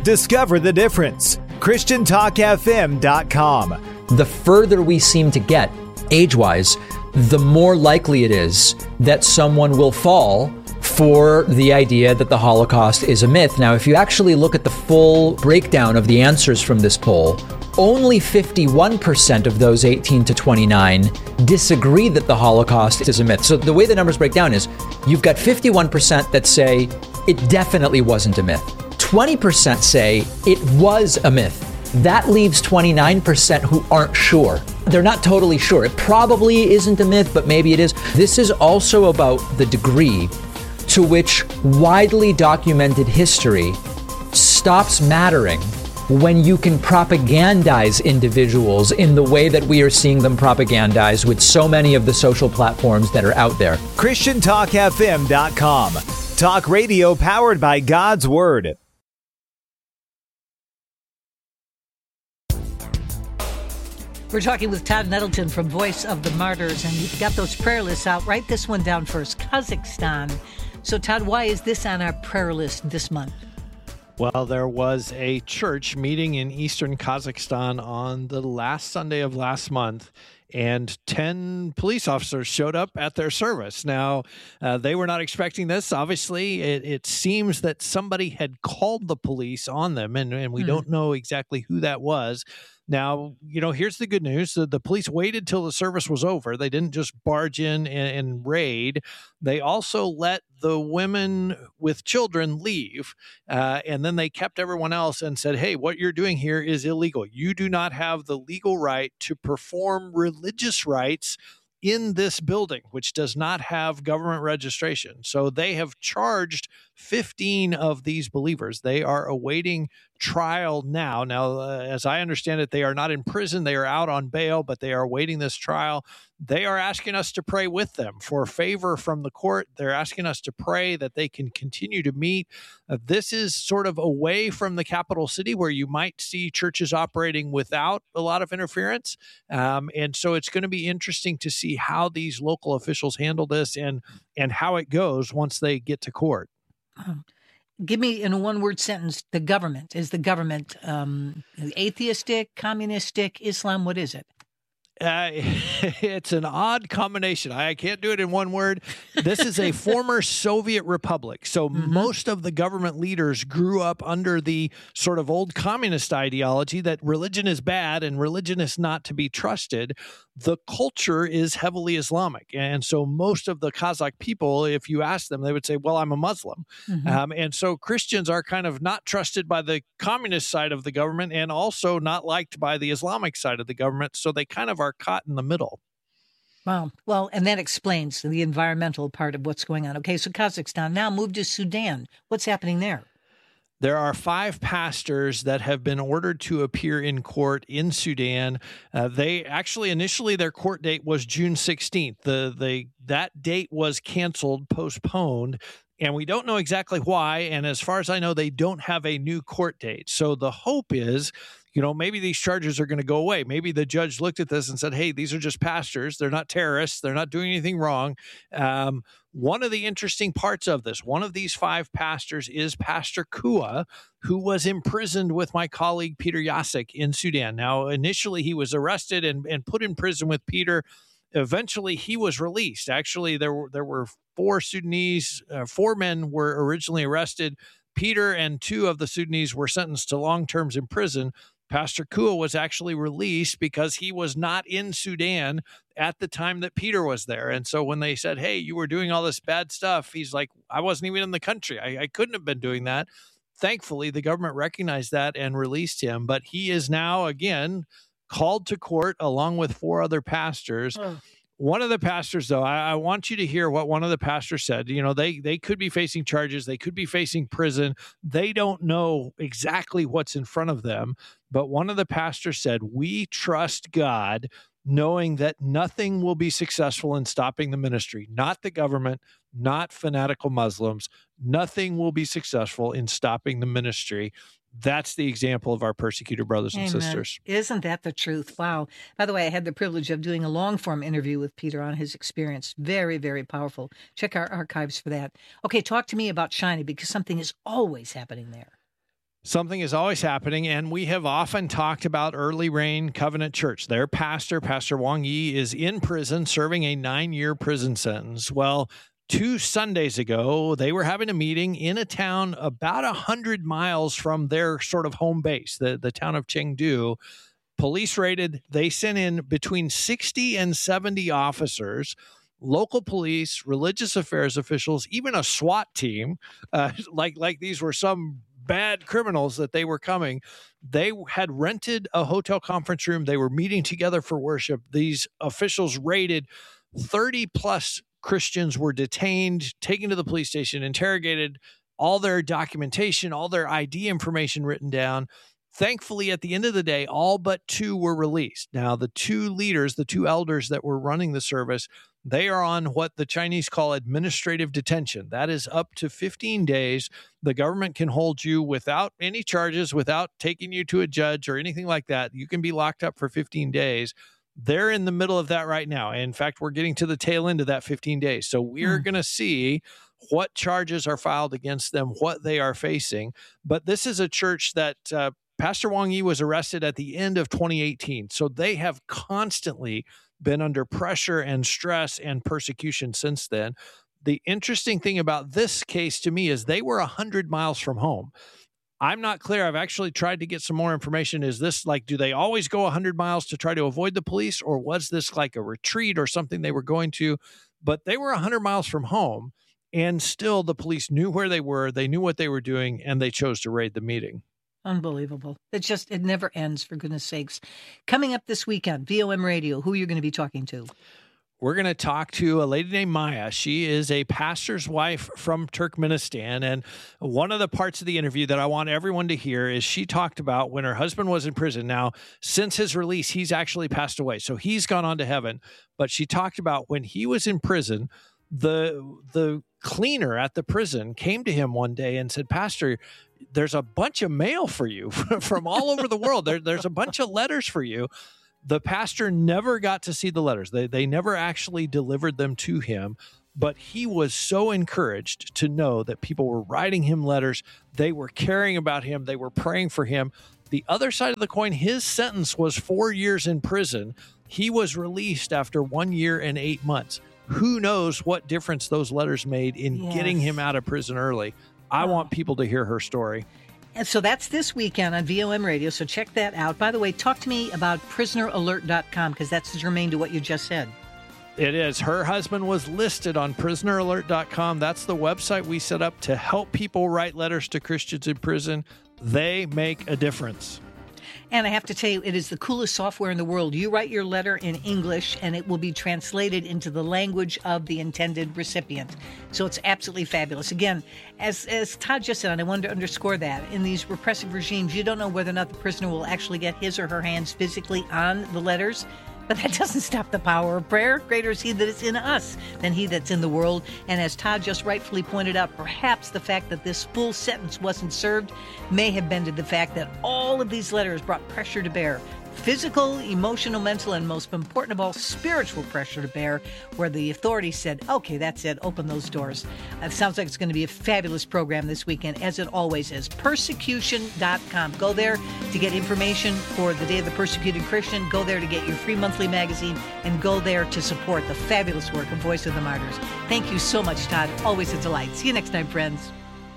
Discover the difference. ChristianTalkFM.com. The further we seem to get, age-wise, the more likely it is that someone will fall for the idea that the Holocaust is a myth. Now, if you actually look at the full breakdown of the answers from this poll, only 51% of those 18 to 29 disagree that the Holocaust is a myth. So the way the numbers break down is you've got 51% that say it definitely wasn't a myth. 20% say it was a myth. That leaves 29% who aren't sure. They're not totally sure. It probably isn't a myth, but maybe it is. This is also about the degree to which widely documented history stops mattering when you can propagandize individuals in the way that we are seeing them propagandized with so many of the social platforms that are out there. ChristianTalkFM.com. Talk radio powered by God's Word. We're talking with Todd Nettleton from Voice of the Martyrs, and you've got those prayer lists out. Write this one down first, Kazakhstan. So, Todd, why is this on our prayer list this month? Well, there was a church meeting in eastern Kazakhstan on the last Sunday of last month, and 10 police officers showed up at their service. Now, they were not expecting this. Obviously, it seems that somebody had called the police on them, and we don't know exactly who that was. Now, here's the good news. The police waited till the service was over. They didn't just barge in and raid. They also let the women with children leave. And then they kept everyone else and said, hey, what you're doing here is illegal. You do not have the legal right to perform religious rites in this building, which does not have government registration. So they have charged 15 of these believers. They are awaiting trial now. Now, as I understand it, they are not in prison. They are out on bail, but they are awaiting this trial. They are asking us to pray with them for favor from the court. They're asking us to pray that they can continue to meet. This is sort of away from the capital city where you might see churches operating without a lot of interference. And so it's going to be interesting to see how these local officials handle this and how it goes once they get to court. Give me, in a one-word sentence, the government. Is the government atheistic, communistic, Islam? What is it? It's an odd combination. I can't do it in one word. This is a former Soviet republic. So most of the government leaders grew up under the sort of old communist ideology that religion is bad and religion is not to be trusted. The culture is heavily Islamic. And so most of the Kazakh people, if you ask them, they would say, well, I'm a Muslim. And so Christians are kind of not trusted by the communist side of the government and also not liked by the Islamic side of the government. So they kind of are caught in the middle. Wow. Well, and that explains the environmental part of what's going on. Okay, so Kazakhstan, now move to Sudan. What's happening there? There are 5 pastors that have been ordered to appear in court in Sudan. They actually, initially, their court date was June 16th. That date was canceled, postponed, and we don't know exactly why. And as far as I know, they don't have a new court date. So the hope is, maybe these charges are going to go away. Maybe the judge looked at this and said, hey, these are just pastors. They're not terrorists. They're not doing anything wrong. One of the interesting parts of this, one of these 5 pastors is Pastor Kua, who was imprisoned with my colleague Peter Yasik in Sudan. Now, initially, he was arrested and put in prison with Peter. Eventually, he was released. Actually, there were 4 Sudanese, 4 men were originally arrested. Peter and 2 of the Sudanese were sentenced to long terms in prison. Pastor Kua was actually released because he was not in Sudan at the time that Peter was there. And so when they said, hey, you were doing all this bad stuff, he's like, I wasn't even in the country. I couldn't have been doing that. Thankfully, the government recognized that and released him. But he is now, again, called to court along with 4 other pastors. One of the pastors, though, I want you to hear what one of the pastors said. They could be facing charges. They could be facing prison. They don't know exactly what's in front of them. But one of the pastors said, we trust God, knowing that nothing will be successful in stopping the ministry. Not the government, not fanatical Muslims. Nothing will be successful in stopping the ministry. That's the example of our persecuted brothers and sisters. Isn't that the truth? Wow. By the way, I had the privilege of doing a long-form interview with Peter on his experience. Very, very powerful. Check our archives for that. Okay, talk to me about China, because something is always happening there. Something is always happening, and we have often talked about Early Rain Covenant Church. Their pastor, Pastor Wang Yi, is in prison serving a 9-year prison sentence. Well, 2 Sundays ago, they were having a meeting in a town about 100 miles from their sort of home base, the town of Chengdu. Police raided. They sent in between 60 and 70 officers, local police, religious affairs officials, even a SWAT team, like these were some bad criminals that they were coming. They had rented a hotel conference room. They were meeting together for worship. These officials raided. 30 plus Christians were detained, taken to the police station, interrogated, all their documentation, all their ID information written down. Thankfully, at the end of the day, all but 2 were released. Now, the 2 leaders, the 2 elders that were running the service, they are on what the Chinese call administrative detention. That is up to 15 days. The government can hold you without any charges, without taking you to a judge or anything like that. You can be locked up for 15 days. They're in the middle of that right now. In fact, we're getting to the tail end of that 15 days. So we're going to see what charges are filed against them, what they are facing. But this is a church that Pastor Wang Yi was arrested at the end of 2018. So they have constantly been under pressure and stress and persecution since then. The interesting thing about this case to me is they were 100 miles from home. I'm not clear. I've actually tried to get some more information. Is this like, do they always go 100 miles to try to avoid the police, or was this like a retreat or something they were going to? But they were 100 miles from home, and still the police knew where they were, they knew what they were doing, and they chose to raid the meeting. Unbelievable. It never ends, for goodness sakes. Coming up this weekend, VOM Radio, who are you going to be talking to? We're going to talk to a lady named Maya. She is a pastor's wife from Turkmenistan. And one of the parts of the interview that I want everyone to hear is she talked about when her husband was in prison. Now, since his release, he's actually passed away. So he's gone on to heaven. But she talked about when he was in prison, the cleaner at the prison came to him one day and said, "Pastor, there's a bunch of mail for you from all over the world. There's a bunch of letters for you." The pastor never got to see the letters. They never actually delivered them to him, but he was so encouraged to know that people were writing him letters. They were caring about him. They were praying for him. The other side of the coin, his sentence was 4 years in prison. He was released after 1 year and 8 months. Who knows what difference those letters made in getting him out of prison early. I want people to hear her story. And so that's this weekend on VOM Radio, so check that out. By the way, talk to me about prisoneralert.com, because that's germane to what you just said. It is. Her husband was listed on prisoneralert.com. That's the website we set up to help people write letters to Christians in prison. They make a difference. And I have to tell you, it is the coolest software in the world. You write your letter in English, and it will be translated into the language of the intended recipient. So it's absolutely fabulous. Again, as Todd just said, and I wanted to underscore that, in these repressive regimes, you don't know whether or not the prisoner will actually get his or her hands physically on the letters. But that doesn't stop the power of prayer. Greater is he that is in us than he that's in the world. And as Todd just rightfully pointed out, perhaps the fact that this full sentence wasn't served may have been to the fact that all of these letters brought pressure to bear. Physical, emotional, mental, and most important of all, spiritual pressure to bear, where the authorities said, okay, that's it, open those doors. It sounds like it's going to be a fabulous program this weekend, as it always is. Persecution.com. Go there to get information for the Day of the Persecuted Christian. Go there to get your free monthly magazine, and go there to support the fabulous work of Voice of the Martyrs. Thank you so much, Todd. Always a delight. See you next time, friends.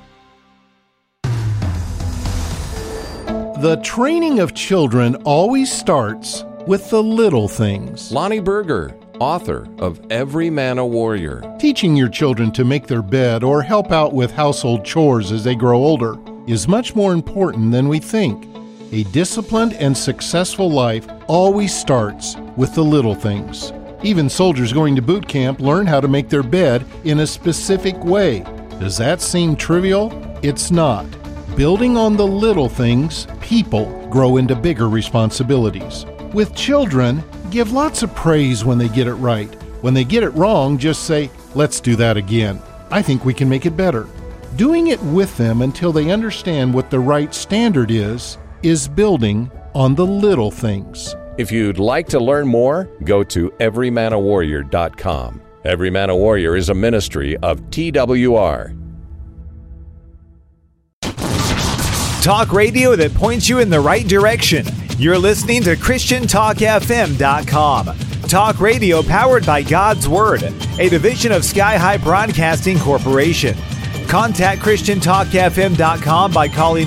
The training of children always starts with the little things. Lonnie Berger, author of Every Man a Warrior. Teaching your children to make their bed or help out with household chores as they grow older is much more important than we think. A disciplined and successful life always starts with the little things. Even soldiers going to boot camp learn how to make their bed in a specific way. Does that seem trivial? It's not. Building on the little things, people grow into bigger responsibilities. With children, give lots of praise when they get it right. When they get it wrong, just say, let's do that again. I think we can make it better. Doing it with them until they understand what the right standard is building on the little things. If you'd like to learn more, go to everymanawarrior.com. Every Man a Warrior is a ministry of TWR. Talk radio that points you in the right direction. You're listening to ChristianTalkFM.com. Talk radio powered by God's Word, a division of Sky High Broadcasting Corporation. Contact ChristianTalkFM.com by calling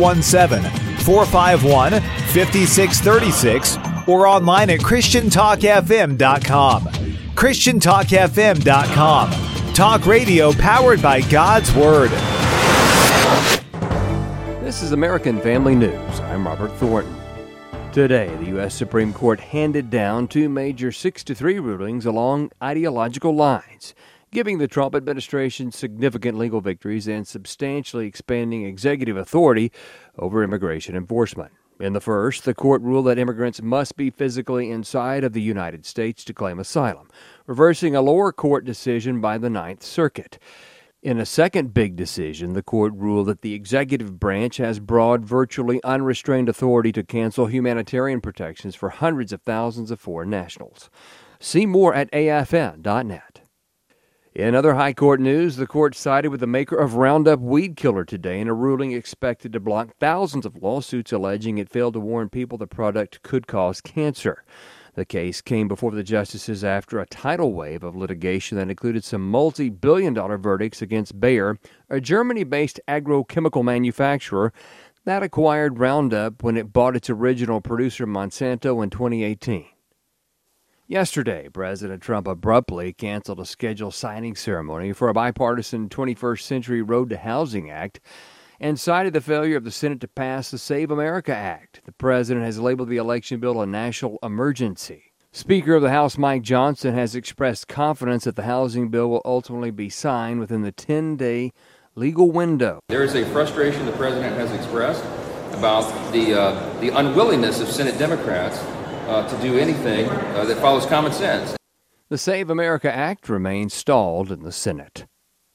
417-451-5636 or online at ChristianTalkFM.com. ChristianTalkFM.com. Talk radio powered by God's Word. This is American Family News. I'm Robert Thornton. Today, the U.S. Supreme Court handed down two major 6-3 rulings along ideological lines, giving the Trump administration significant legal victories and substantially expanding executive authority over immigration enforcement. In the first, the court ruled that immigrants must be physically inside of the United States to claim asylum, reversing a lower court decision by the Ninth Circuit. In a second big decision, the court ruled that the executive branch has broad, virtually unrestrained authority to cancel humanitarian protections for hundreds of thousands of foreign nationals. See more at afn.net. In other high court news, the court sided with the maker of Roundup weed killer today in a ruling expected to block thousands of lawsuits alleging it failed to warn people the product could cause cancer. The case came before the justices after a tidal wave of litigation that included some multi-billion-dollar verdicts against Bayer, a Germany-based agrochemical manufacturer that acquired Roundup when it bought its original producer Monsanto in 2018. Yesterday, President Trump abruptly canceled a scheduled signing ceremony for a bipartisan 21st Century Road to Housing Act and cited the failure of the Senate to pass the Save America Act. The president has labeled the election bill a national emergency. Speaker of the House Mike Johnson has expressed confidence that the housing bill will ultimately be signed within the 10-day legal window. There is a frustration the president has expressed about the unwillingness of Senate Democrats to do anything that follows common sense. The Save America Act remains stalled in the Senate.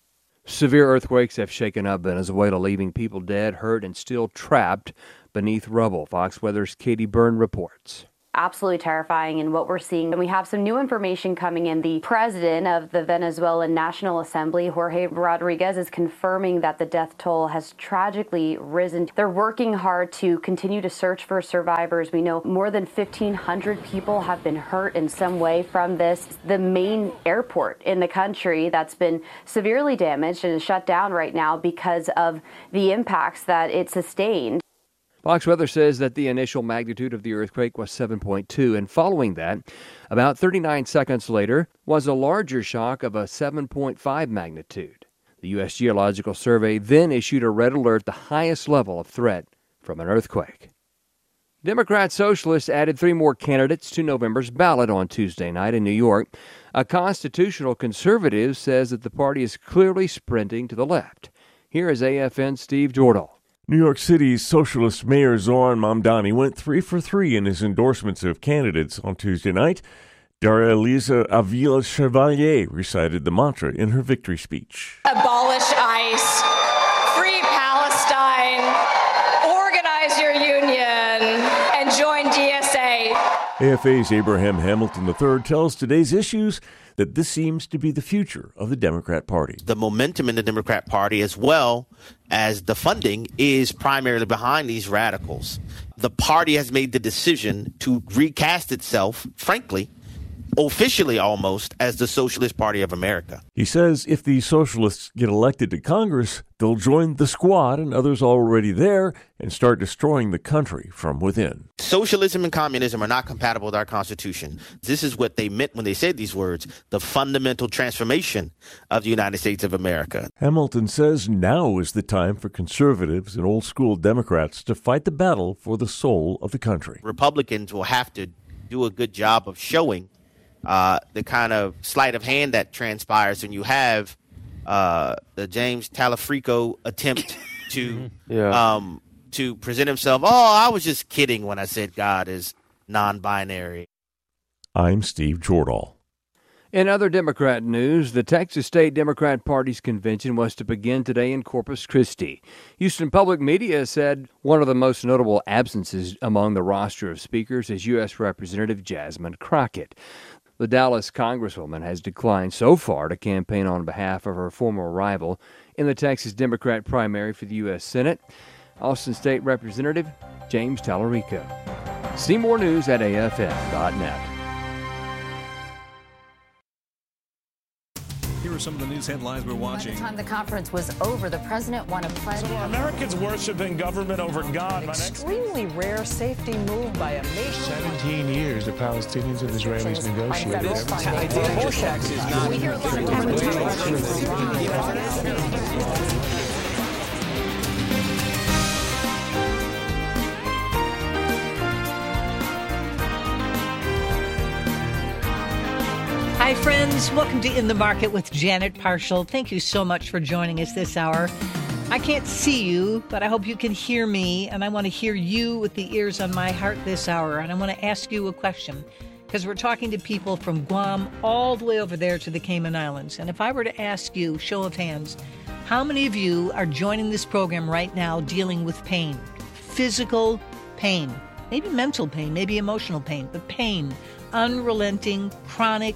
Severe earthquakes have shaken up Venezuela, leaving people dead, hurt, and still trapped beneath rubble. Fox Weather's Katie Byrne reports. Absolutely terrifying in what we're seeing. And we have some new information coming in. The president of the Venezuelan National Assembly, Jorge Rodriguez, is confirming that the death toll has tragically risen. They're working hard to continue to search for survivors. We know more than 1,500 people have been hurt in some way from this. The main airport in the country that's been severely damaged and is shut down right now because of the impacts that it sustained. Fox Weather says that the initial magnitude of the earthquake was 7.2, and following that, about 39 seconds later, was a larger shock of a 7.5 magnitude. The U.S. Geological Survey then issued a red alert, the highest level of threat from an earthquake. Democrat Socialists added 3 more candidates to November's ballot on Tuesday night in New York. A constitutional conservative says that the party is clearly sprinting to the left. Here is AFN's Steve Jordahl. New York City's socialist mayor Zoran Mamdani went 3 for 3 in his endorsements of candidates on Tuesday night. Daria Elisa Avila Chevalier recited the mantra in her victory speech. Abolish ICE, free Palestine, organize your union, and join DSA. AFA's Abraham Hamilton III tells Today's Issues that this seems to be the future of the Democrat Party. The momentum in the Democrat Party, as well as the funding, is primarily behind these radicals. The party has made the decision to recast itself, frankly, officially almost, as the Socialist Party of America. He says if the socialists get elected to Congress, they'll join the Squad and others already there and start destroying the country from within. Socialism and communism are not compatible with our Constitution. This is what they meant when they said these words, the fundamental transformation of the United States of America. Hamilton says now is the time for conservatives and old-school Democrats to fight the battle for the soul of the country. Republicans will have to do a good job of showing the kind of sleight of hand that transpires when you have the James Talafrico attempt to present himself. Oh, I was just kidding when I said God is non-binary. I'm Steve Jordahl. In other Democrat news, the Texas State Democrat Party's convention was to begin today in Corpus Christi. Houston Public Media said one of the most notable absences among the roster of speakers is U.S. Representative Jasmine Crockett. The Dallas Congresswoman has declined so far to campaign on behalf of her former rival in the Texas Democrat primary for the U.S. Senate. Austin State Representative James Tallarico. See more news at afm.net. Here are some of the news headlines we're watching. By the time the conference was over, the president won a pledge. So Americans worshiping government over God. Extremely rare safety move by a nation. 17 years the Palestinians and Israelis negotiated. Tax is not. Hi, friends. Welcome to In the Market with Janet Parshall. Thank you so much for joining us this hour. I can't see you, but I hope you can hear me, and I want to hear you with the ears on my heart this hour. And I want to ask you a question, because we're talking to people from Guam all the way over there to the Cayman Islands. And if I were to ask you, show of hands, how many of you are joining this program right now dealing with pain? Physical pain, maybe mental pain, maybe emotional pain, but pain, unrelenting, chronic,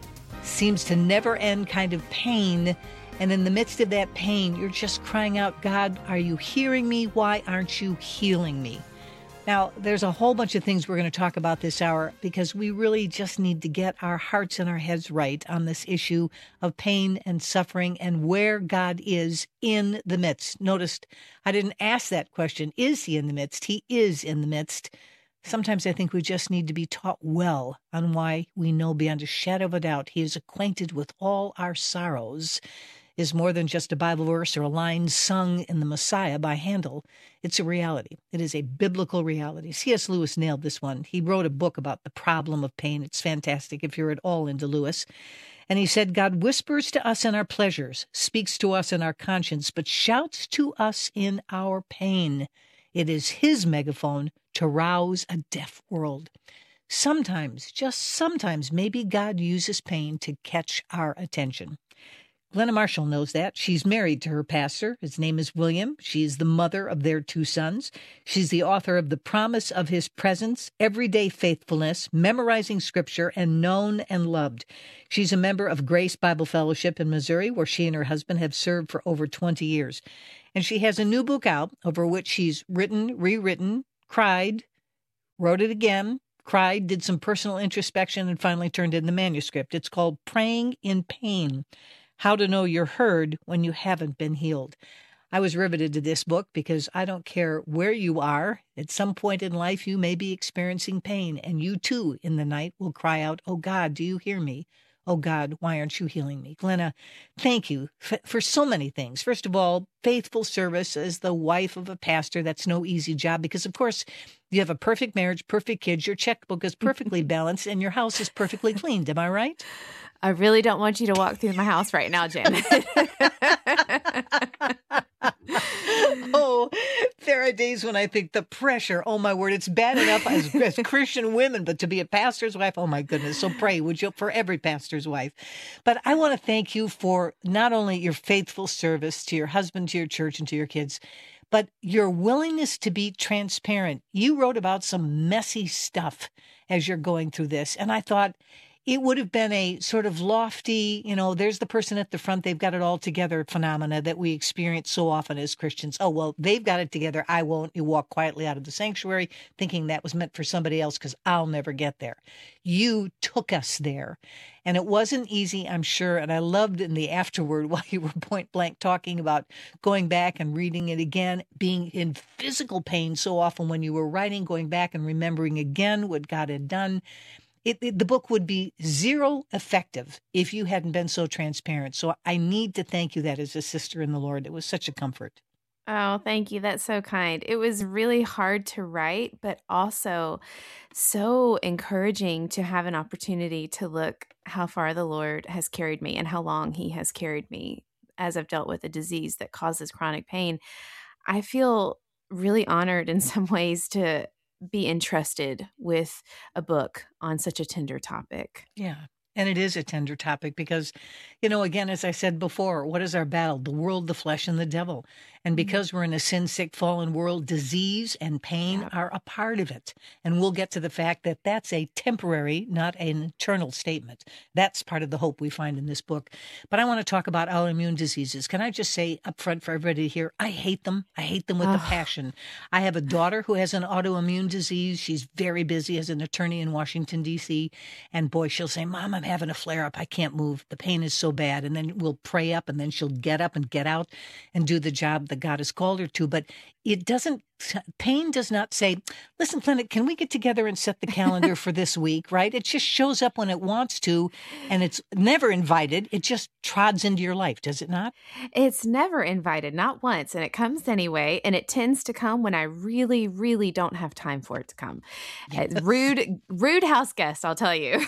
seems to never end kind of pain. And in the midst of that pain, you're just crying out, God, are you hearing me? Why aren't you healing me? Now, there's a whole bunch of things we're going to talk about this hour, because we really just need to get our hearts and our heads right on this issue of pain and suffering and where God is in the midst. Notice I didn't ask that question. Is he in the midst? He is in the midst. Sometimes I think we just need to be taught well on why we know beyond a shadow of a doubt he is acquainted with all our sorrows is more than just a Bible verse or a line sung in the Messiah by Handel. It's a reality. It is a biblical reality. C.S. Lewis nailed this one. He wrote a book about the problem of pain. It's fantastic if you're at all into Lewis. And he said, God whispers to us in our pleasures, speaks to us in our conscience, but shouts to us in our pain. It is his megaphone to rouse a deaf world. Sometimes, just sometimes, maybe God uses pain to catch our attention. Glenna Marshall knows that. She's married to her pastor. His name is William. She's the mother of their 2 sons. She's the author of The Promise of His Presence, Everyday Faithfulness, Memorizing Scripture, and Known and Loved. She's a member of Grace Bible Fellowship in Missouri, where she and her husband have served for over 20 years. And she has a new book out over which she's written, rewritten, cried, wrote it again, cried, did some personal introspection, and finally turned in the manuscript. It's called Praying in Pain: How to Know You're Heard When You Haven't Been Healed. I was riveted to this book because I don't care where you are. At some point in life, you may be experiencing pain, and you too in the night will cry out, oh God, do you hear me? Oh God, why aren't you healing me? Glenna, thank you for so many things. First of all, faithful service as the wife of a pastor. That's no easy job because, of course, you have a perfect marriage, perfect kids, your checkbook is perfectly balanced, and your house is perfectly cleaned. Am I right? I really don't want you to walk through my house right now, Janet. Oh, there are days when I think the pressure, oh my word, it's bad enough as Christian women, but to be a pastor's wife, oh my goodness. So pray, would you, for every pastor's wife. But I want to thank you for not only your faithful service to your husband, to your church, and to your kids, but your willingness to be transparent. You wrote about some messy stuff as you're going through this. And I thought, it would have been a sort of lofty, there's the person at the front, they've got it all together phenomena that we experience so often as Christians. Oh, well, they've got it together. I won't. You walk quietly out of the sanctuary thinking that was meant for somebody else because I'll never get there. You took us there. And it wasn't easy, I'm sure. And I loved in the afterword while you were point blank talking about going back and reading it again, being in physical pain so often when you were writing, going back and remembering again what God had done. The book would be zero effective if you hadn't been so transparent. So I need to thank you that as a sister in the Lord. It was such a comfort. Oh, thank you. That's so kind. It was really hard to write, but also so encouraging to have an opportunity to look how far the Lord has carried me and how long he has carried me as I've dealt with a disease that causes chronic pain. I feel really honored in some ways to be entrusted with a book on such a tender topic. Yeah. And it is a tender topic because, again, as I said before, what is our battle? The world, the flesh, and the devil. And because we're in a sin-sick, fallen world, disease and pain are a part of it. And we'll get to the fact that that's a temporary, not an eternal statement. That's part of the hope we find in this book. But I want to talk about autoimmune diseases. Can I just say up front for everybody to hear, I hate them. I hate them with a passion. I have a daughter who has an autoimmune disease. She's very busy as an attorney in Washington, D.C. And boy, she'll say, Mom, I'm having a flare-up. I can't move. The pain is so bad. And then we'll pray up, and then she'll get up and get out and do the job that God has called her to. But pain does not say, listen, Clinic, can we get together and set the calendar for this week, right? It just shows up when it wants to, and it's never invited. It just trods into your life, does it not? It's never invited, not once, and it comes anyway, and it tends to come when I really, really don't have time for it to come. Yes. Rude house guest, I'll tell you.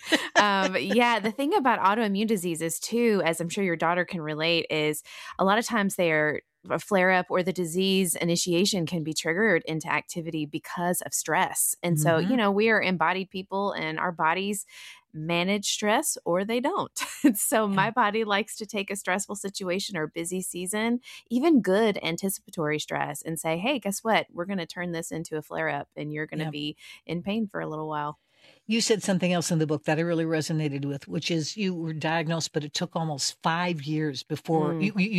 The thing about autoimmune diseases too, as I'm sure your daughter can relate, is a lot of times they are a flare-up or the disease initiation can be triggered into activity because of stress. And so, we are embodied people and our bodies manage stress or they don't. So my body likes to take a stressful situation or busy season, even good anticipatory stress, and say, hey, guess what? We're going to turn this into a flare-up and you're going to be in pain for a little while. You said something else in the book that I really resonated with, which is you were diagnosed, but it took almost 5 years before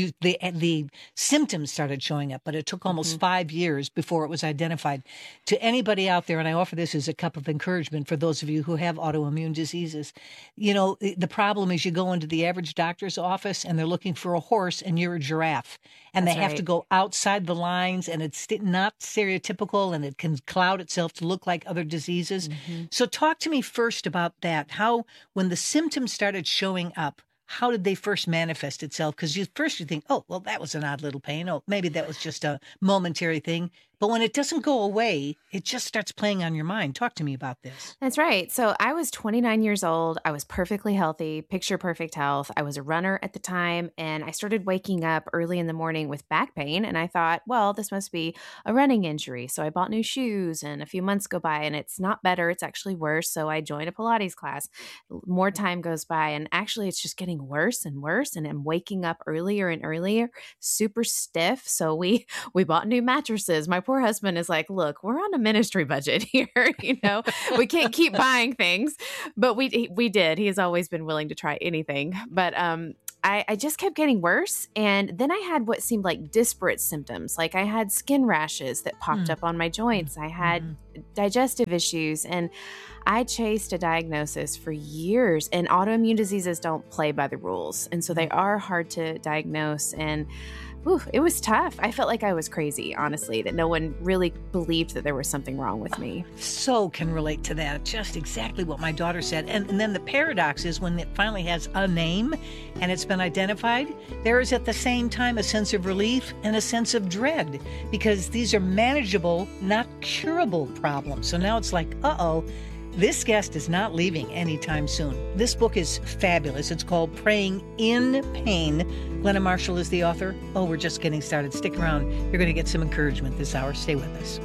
the symptoms started showing up, but it took almost 5 years before it was identified. To anybody out there, and I offer this as a cup of encouragement for those of you who have autoimmune diseases, the problem is you go into the average doctor's office and they're looking for a horse and you're a giraffe. And they have to go outside the lines, and it's not stereotypical, and it can cloud itself to look like other diseases. So talk to me first about that. How, when the symptoms started showing up, how did they first manifest itself? Because you think, oh, well, that was an odd little pain. Oh, maybe that was just a momentary thing. But when it doesn't go away, it just starts playing on your mind. Talk to me about this. That's right. So I was 29 years old. I was perfectly healthy, picture perfect health. I was a runner at the time, and I started waking up early in the morning with back pain. And I thought, well, this must be a running injury. So I bought new shoes, and a few months go by and it's not better. It's actually worse. So I joined a Pilates class. More time goes by, and actually it's just getting worse and worse. And I'm waking up earlier and earlier, super stiff. So we bought new mattresses. My poor husband is like, look, we're on a ministry budget here. We can't keep buying things, but we did. He has always been willing to try anything, but I just kept getting worse. And then I had what seemed like disparate symptoms. Like I had skin rashes that popped up on my joints. I had digestive issues, and I chased a diagnosis for years. And autoimmune diseases don't play by the rules. And so they are hard to diagnose. And it was tough. I felt like I was crazy, honestly, that no one really believed that there was something wrong with me. So can relate to that. Just exactly what my daughter said. And then the paradox is when it finally has a name and it's been identified, there is at the same time a sense of relief and a sense of dread, because these are manageable, not curable problems. So now it's like, this guest is not leaving anytime soon. This book is fabulous. It's called Praying in Pain. Glenna Marshall is the author. Oh, we're just getting started. Stick around. You're going to get some encouragement this hour. Stay with us.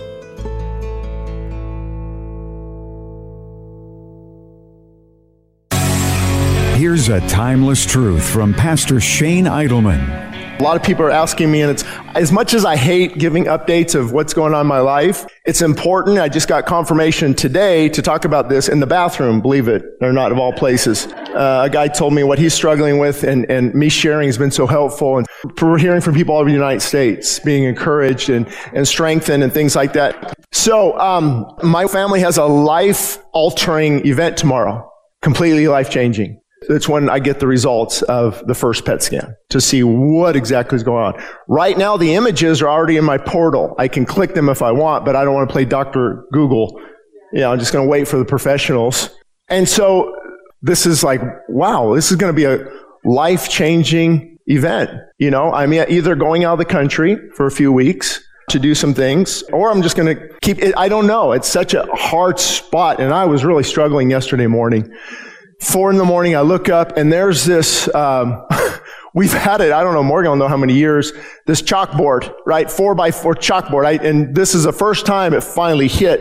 Here's a timeless truth from Pastor Shane Idleman. A lot of people are asking me, and it's as much as I hate giving updates of what's going on in my life, it's important. I just got confirmation today to talk about this in the bathroom, believe it or not, of all places. A guy told me what he's struggling with, and me sharing has been so helpful. And we're hearing from people all over the United States being encouraged and strengthened and things like that. So my family has a life-altering event tomorrow, completely life-changing. That's when I get the results of the first PET scan to see what exactly is going on. Right now, the images are already in my portal. I can click them if I want, but I don't want to play Dr. Google. I'm just going to wait for the professionals. And so this is like, wow, this is going to be a life-changing event. I'm either going out of the country for a few weeks to do some things, or I'm just going to keep it. I don't know. It's such a hard spot, and I was really struggling yesterday morning. 4 a.m, I look up, and there's this, we've had it, I don't know, Morgan will know how many years, this chalkboard, right? 4x4 chalkboard. And this is the first time it finally hit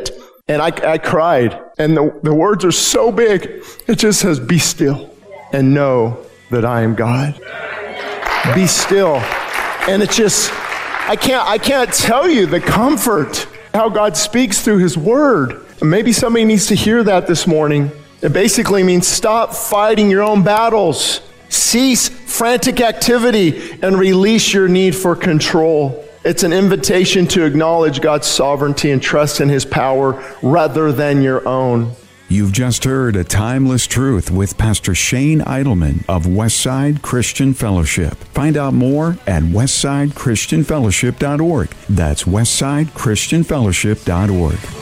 And I cried. And the words are so big. It just says, be still and know that I am God. Be still. And it's just, I can't tell you the comfort, how God speaks through his word. And maybe somebody needs to hear that this morning. It basically means stop fighting your own battles. Cease frantic activity and release your need for control. It's an invitation to acknowledge God's sovereignty and trust in his power rather than your own. You've just heard A Timeless Truth with Pastor Shane Idleman of Westside Christian Fellowship. Find out more at westsidechristianfellowship.org. That's westsidechristianfellowship.org.